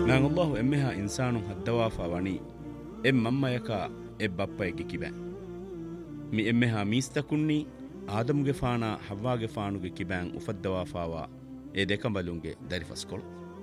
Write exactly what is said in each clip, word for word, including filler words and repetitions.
man Allah emmeha insanu haddawa fawani em mamma yaka e bappa ege kiben mi emmeha mistakunni Adamuge faana Hawwage faanuge kiban ufaddawa fawa e dekambalunge darifaskol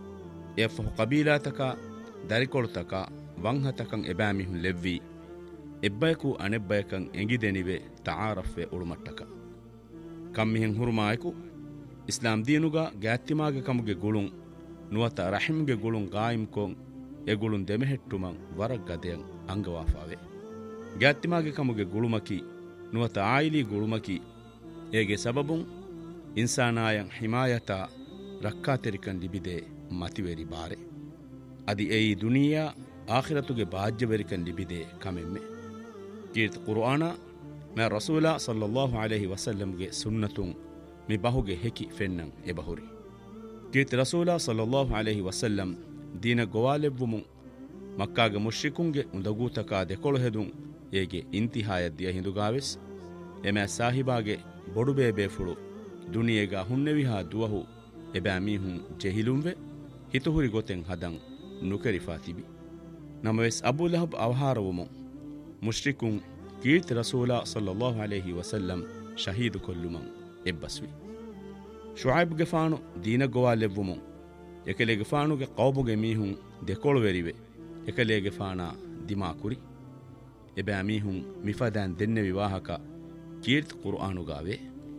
e fa qabila taka darikol taka wanhatakan ebamihun levvi ebbayku anebbaykan engidenibe ta'araffe ulumattaka kammihen hurmaiku islam diinuga gaattimage kamuge gulun nuwata rahimge gulun qaim kon e gulun demehettuman warak gadeyan angawafawe gaattimage kamuge gulumaki nuwata aili gulumaki ege sababun insanayan himayata rakkaterikan libide mativeri bare adi ei duniya akhiratuge baajjaverikan libide kamemme kirt qur'ana ma rasula sallallahu alaihi wasallam ge sunnatun mi bahuge heki fennan e bahuri kirt rasula sallallahu alaihi wasallam dina gowalevvum makkaga mushrikunge undagutaka de kolhedun ege intihaya diya hindugaves ema sahibage bodu bebe fulu duniyega hunneviha duwahu eba mihun jehilumve hituhuri goten hadan nukerifa tibi namaves abu lahab awharawum mushrikun kirt rasula sallallahu alaihi wasallam shahidu kolluman ebbaswi shuaib gefanu dina gowalevvum ekele gefanu ge qawbuge mihun de kolwerive ekele gefana dimakuri eba mihun mifadan denne viwahaka kirt qur'anu gave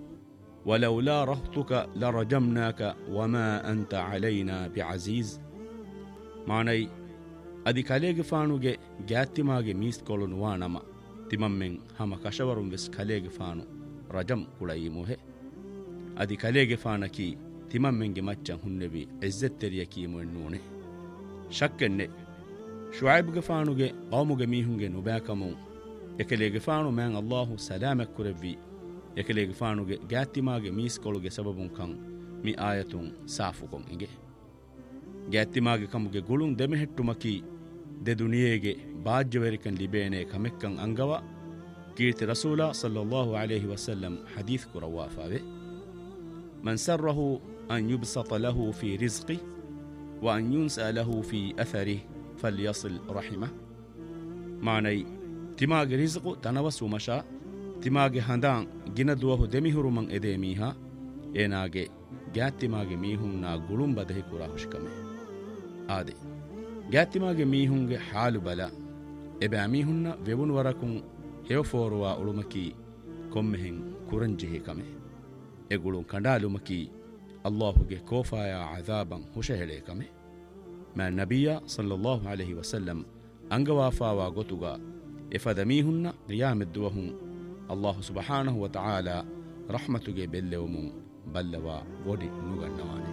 ولولا رهطك لرجمناك وما أنت علينا بعزيز معني أدي كاليغ فانوغي جاتماغي ميست كولون وانما تممن هما كشورم بس كاليغ فانو رجم كلايموه أدي كاليغ فانكي تممنغي مچن هنبي عزت تريكي موينونه شكني شعيب غفانوغي قوموغي ميهونغي نوباكمون يكاليغ فانو من الله سلامك كربي يكليغ فانوغي غاتيماغي ميسكولوغي سببون كان مي آياتون سافوكون إنجي غاتيماغي كموغي غولون دمهتومكي دي دنياغي باجوريكن لبيني كمكن أنغوا كيرت رسول صلى الله عليه وسلم حديث كروافاوي من سره أن يبسط له في رزقه وأن ينسى له في أثره فليصل رحمه معني تماغ رزق تنوسو مشا ತಿಮಾಗೆ ಹಂದಾಂ ಗಿನದುವಹು ದೆಮಿಹುರುಮಂ ಎದೆ ಮೀಹಾ ಏನಾಗೆ ಗ್ಯಾತ್ತಿಮಾಗೆ ಮೀಹುಂನಾ ಗುಳುಂ ಬದಹಿ ಕುರಾ ಹುಷ್ಕಮೆ ಆದೆ ಗ್ಯಾತ್ತಿಮಾಗೆ ಮೀಹುಂಗೆ ಹಾಲು ಬಲ ಎಬೆ ಮೀಹುನ್ನ ವೆವುನು ವರಕುಂ ಹೆವಫೋರುವಾ ಉಳುಮಕಿ ಕೊಮ್ಮೆಹೆಂ ಕುರಂಜಿಹಿ ಕಮೆ ಎಗುಳು ಕಂಡಾಲುಮಕಿ ಅಲ್ಲಾಹುಗೆ ಕೋಫಾಯ ಅಜಾಬಂ ಹುಷಹೆಳೆ ಕಮೆ ಮಾ ನಬಿಯ ಸಲ್ಲಲ್ಲಾಹು ಅಲೈಹಿ ವಸಲ್ಲಂ ಅಂಗವಾಫಾವಾ ಗೊತುಗ ಎಫದ ಮೀಹುನ್ನ ರಿಯಾಮೆದ್ದುವಹುಂ الله سبحانه وتعالى رحمتك بلوم بلوا ودي نغنواني